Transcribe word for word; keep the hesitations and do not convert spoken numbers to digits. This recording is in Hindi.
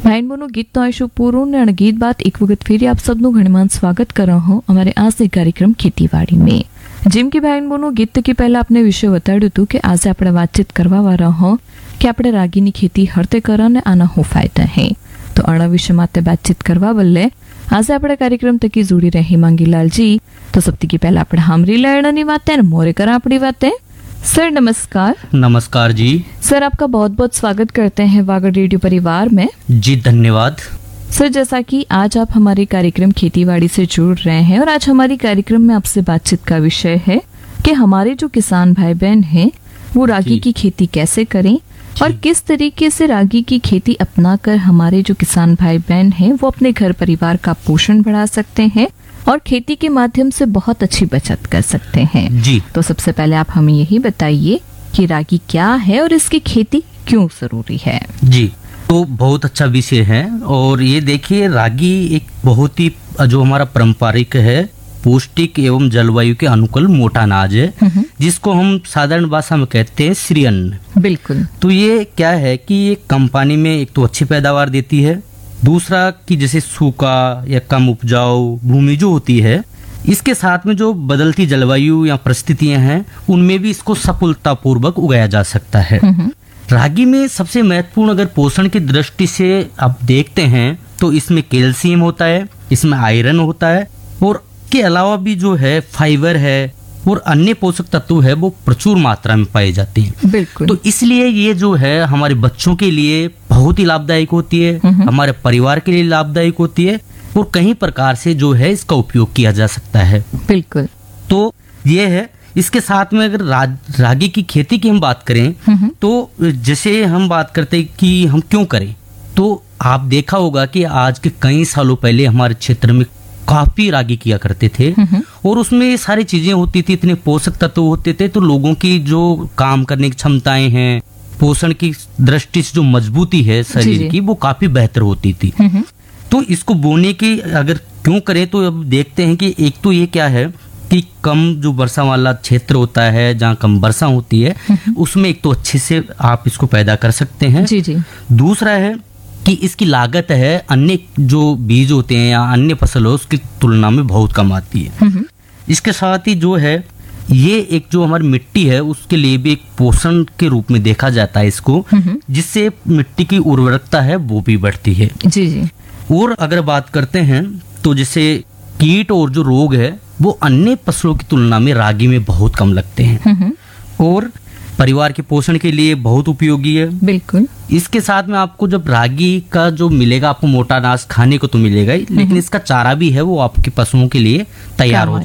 ભાઈન બોનું ગીત તો આવીશું પૂરું ને ગીત બાદ એક વખત ફેરી આપ સબનું ઘણીमान स्वागत कर रहा हूँ हमारे आज के कार्यक्रम खेतीवाड़ी में। જેમ કે ભાઈન બોનું ગીત તકી પહેલા આપને વિષય બતાડ્યું હતું કે આજે આપણે વાતચીત કરવા વાળા હો કે આપણે રાગીની ખેતી હરતે કરવા ને આના હું ફાયદા હે। તો આના વિષય માટે बातचीत કરવા બદલે આજે આપણે કાર્યક્રમ તકી જોડી રહી માંગીલાલ जी। तो सबसे की पहला આપણે હામરી લેણની વાત है मोरे कर अपनी बातें। सर नमस्कार। नमस्कार जी। सर आपका बहुत बहुत स्वागत करते हैं वागड़ रेडियो परिवार में। जी धन्यवाद। सर जैसा कि आज आप हमारे कार्यक्रम खेतीबाड़ी से जुड़ रहे हैं और आज हमारी कार्यक्रम में आपसे बातचीत का विषय है कि हमारे जो किसान भाई बहन हैं वो रागी की खेती कैसे करें और किस तरीके से रागी की खेती अपनाकर हमारे जो किसान भाई बहन हैं वो अपने घर परिवार का पोषण बढ़ा सकते हैं और खेती के माध्यम से बहुत अच्छी बचत कर सकते हैं। जी तो सबसे पहले आप हमें यही बताइए कि रागी क्या है और इसकी खेती क्यों जरूरी है। जी तो बहुत अच्छा विषय है और ये देखिए रागी एक बहुत ही जो हमारा पारंपरिक है पौष्टिक एवं जलवायु के अनुकूल मोटा अनाज है जिसको हम साधारण भाषा में कहते हैं श्री अन्न। बिल्कुल। तो ये क्या है कि ये कम पानी में एक तो अच्छी पैदावार देती है, दूसरा कि जैसे सूखा या कम उपजाऊ भूमि जो होती है इसके साथ में जो बदलती जलवायु या परिस्थितियां हैं उनमें भी इसको सफलतापूर्वक उगाया जा सकता है। रागी में सबसे महत्वपूर्ण अगर पोषण की दृष्टि से आप देखते हैं तो इसमें कैल्शियम होता है, इसमें आयरन होता है और के अलावा भी जो है फाइबर है और अन्य पोषक तत्व है वो प्रचुर मात्रा में पाए जाते हैं। बिल्कुल। तो इसलिए ये जो है हमारे बच्चों के लिए बहुत ही लाभदायक होती है, हमारे परिवार के लिए लाभदायक होती है और कई प्रकार से जो है इसका उपयोग किया जा सकता है। बिल्कुल। तो ये है। इसके साथ में अगर रा, रागी की खेती की हम बात करें तो जैसे हम बात करते हैं कि हम क्यों करें, तो आप देखा होगा कि आज के कई सालों पहले हमारे क्षेत्र में काफी रागी किया करते थे और उसमें ये सारी चीजें होती थी, इतने पोषक तत्व होते थे तो लोगों की जो काम करने की क्षमताएं हैं पोषण की दृष्टि से जो मजबूती है शरीर की वो काफी बेहतर होती थी। तो इसको बोने की अगर क्यों करें तो अब देखते हैं कि एक तो ये क्या है कि कम जो वर्षा वाला क्षेत्र होता है जहाँ कम वर्षा होती है उसमें एक तो अच्छे से आप इसको पैदा कर सकते हैं। जी जी। दूसरा है कि इसकी लागत है अन्य जो बीज होते हैं या अन्य फसल हो उसकी तुलना में बहुत कम आती है। इसके साथ ही जो है ये एक जो हमारी मिट्टी है उसके लिए भी एक पोषण के रूप में देखा जाता है इसको, जिससे मिट्टी की उर्वरकता है वो भी बढ़ती है। जी जी। और अगर बात करते हैं तो जैसे कीट और जो रोग है वो अन्य फसलों की तुलना में रागी में बहुत कम लगते हैं और परिवार के पोषण के लिए बहुत उपयोगी है। बिल्कुल। इसके साथ में आपको जब रागी का जो मिलेगा आपको मोटा अनाज खाने को तो मिलेगा ही, लेकिन इसका चारा भी है वो आपके पशुओं के लिए तैयार हो